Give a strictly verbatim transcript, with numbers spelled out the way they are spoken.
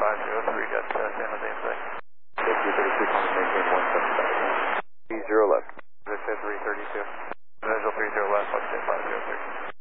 five zero three, got uh, San Jose in play. three thirty-two, maintain one seven five. three zero left. Vista three thirty-two. Visual three zero left, one ten five zero three.